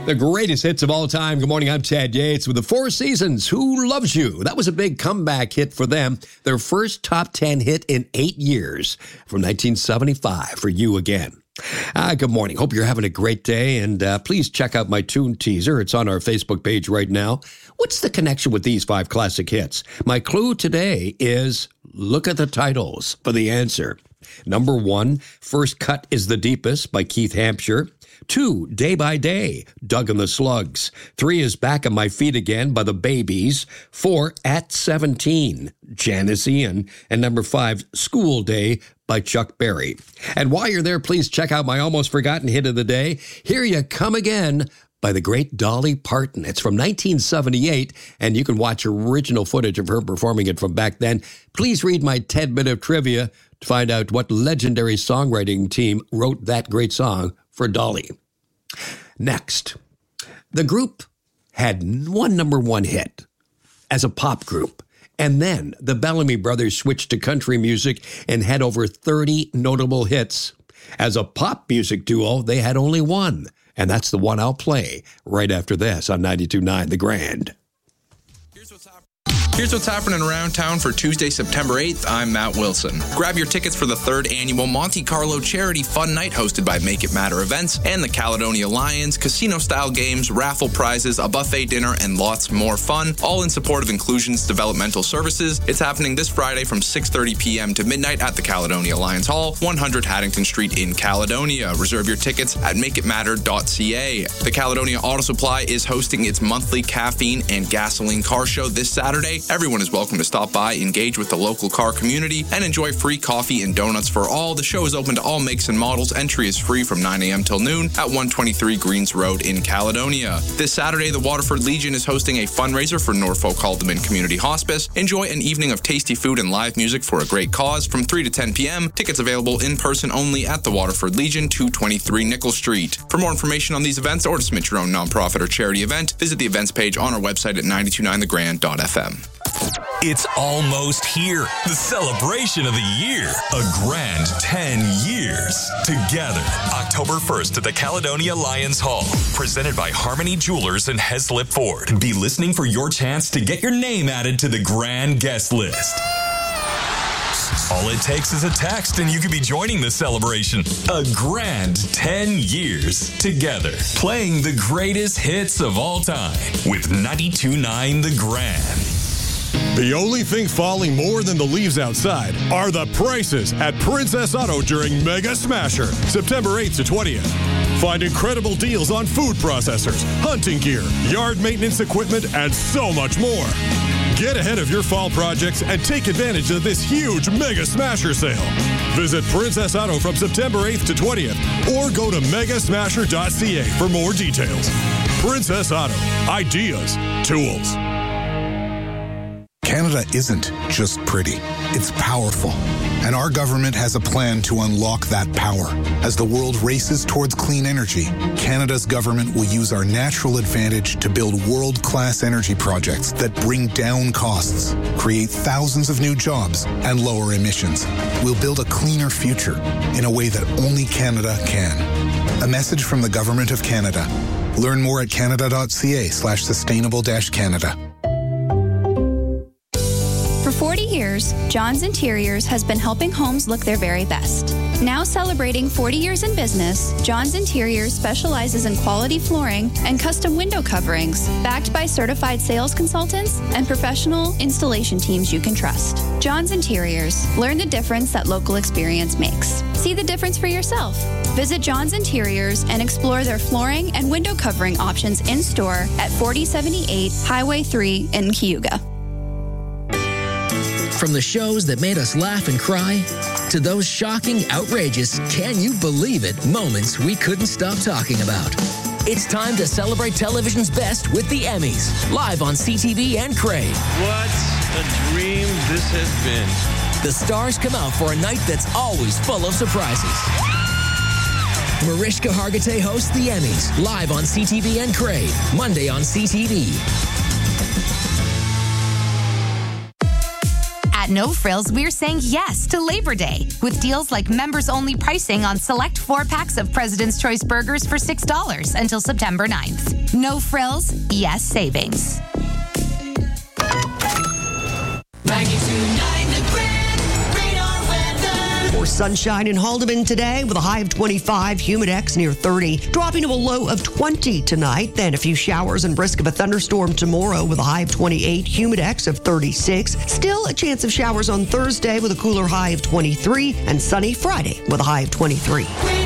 The greatest hits of all time. Good morning, I'm Chad Yates with the Four Seasons, Who Loves You? That was a big comeback hit for them. Their first top 10 hit in 8 years from 1975 for You Again. Good morning. Hope you're having a great day, and please check out my tune teaser. It's on our Facebook page right now. What's the connection with these 5 classic hits? My clue today is look at the titles for the answer. Number 1, First Cut is the Deepest by Keith Hampshire. 2, Day by Day, Doug and the Slugs. 3 is Back on My Feet Again by the Babies. 4, At 17, Janice Ian. And number 5, School Day by Chuck Berry. And while you're there, please check out my almost forgotten hit of the day, Here You Come Again by the great Dolly Parton. It's from 1978, and you can watch original footage of her performing it from back then. Please read my 10-bit of trivia to find out what legendary songwriting team wrote that great song for Dolly. Next, the group had one number 1 hit as a pop group, and then the Bellamy Brothers switched to country music and had over 30 notable hits. As a pop music duo, they had only one, and that's the one I'll play right after this on 92.9 The Grand. Here's what's happening around town for Tuesday, September 8th. I'm Matt Wilson. Grab your tickets for the 3rd annual Monte Carlo Charity Fun Night hosted by Make It Matter Events and the Caledonia Lions. Casino-style games, raffle prizes, a buffet dinner, and lots more fun, all in support of Inclusion's developmental services. It's happening this Friday from 6:30 p.m. to midnight at the Caledonia Lions Hall, 100 Haddington Street in Caledonia. Reserve your tickets at makeitmatter.ca. The Caledonia Auto Supply is hosting its monthly caffeine and gasoline car show this Saturday. Everyone is welcome to stop by, engage with the local car community, and enjoy free coffee and donuts for all. The show is open to all makes and models. Entry is free from 9 a.m. till noon at 123 Greens Road in Caledonia. This Saturday, the Waterford Legion is hosting a fundraiser for Norfolk Haldeman Community Hospice. Enjoy an evening of tasty food and live music for a great cause from 3 to 10 p.m. Tickets available in person only at the Waterford Legion, 223 Nickel Street. For more information on these events or to submit your own nonprofit or charity event, visit the events page on our website at 929thegrand.fm. It's almost here. The celebration of the year. A grand 10 years together. October 1st at the Caledonia Lions Hall. Presented by Harmony Jewelers and Heslip Ford. Be listening for your chance to get your name added to the grand guest list. All it takes is a text and you could be joining the celebration. A grand 10 years together. Playing the greatest hits of all time with 92.9 The Grand. The only thing falling more than the leaves outside are the prices at Princess Auto during Mega Smasher, September 8th to 20th. Find incredible deals on food processors, hunting gear, yard maintenance equipment, and so much more. Get ahead of your fall projects and take advantage of this huge Mega Smasher sale. Visit Princess Auto from September 8th to 20th or go to megasmasher.ca for more details. Princess Auto. Ideas. Tools. Canada isn't just pretty, it's powerful. And our government has a plan to unlock that power. As the world races towards clean energy, Canada's government will use our natural advantage to build world-class energy projects that bring down costs, create thousands of new jobs, and lower emissions. We'll build a cleaner future in a way that only Canada can. A message from the Government of Canada. Learn more at canada.ca/sustainable-Canada. For 40 years, John's Interiors has been helping homes look their very best. Now celebrating 40 years in business, John's Interiors specializes in quality flooring and custom window coverings, backed by certified sales consultants and professional installation teams you can trust. John's Interiors. Learn the difference that local experience makes. See the difference for yourself. Visit John's Interiors and explore their flooring and window covering options in-store at 4078 Highway 3 in Cayuga. From the shows that made us laugh and cry, to those shocking, outrageous, can you believe it moments we couldn't stop talking about. It's time to celebrate television's best with the Emmys, live on CTV and Crave. What a dream this has been. The stars come out for a night that's always full of surprises. Mariska Hargitay hosts the Emmys, live on CTV and Crave, Monday on CTV. At No Frills, we're saying yes to Labor Day with deals like members-only pricing on select 4-packs of President's Choice burgers for $6 until September 9th. No Frills, yes savings. 92.9 The Grand Radar Weather. For sunshine in Haldeman today with a high of 25, Humidex near 30, dropping to a low of 20 tonight. Then a few showers and risk of a thunderstorm tomorrow with a high of 28, Humidex of 36. Still a chance of showers on Thursday with a cooler high of 23, and sunny Friday with a high of 23.